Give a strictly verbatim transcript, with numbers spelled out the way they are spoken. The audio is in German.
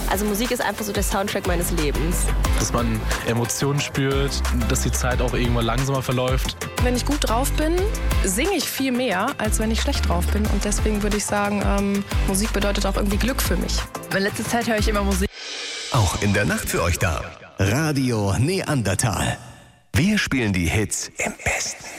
Also Musik ist einfach so der Soundtrack meines Lebens. Dass man Emotionen spürt, dass die Zeit auch irgendwann langsamer verläuft. Wenn ich gut drauf bin, singe ich viel mehr, als wenn ich schlecht drauf bin. Und deswegen würde ich sagen, ähm, Musik bedeutet auch irgendwie Glück für mich. In letzter Zeit höre ich immer Musik. Auch in der Nacht für euch da. Radio Neandertal. Wir spielen die Hits im Besten.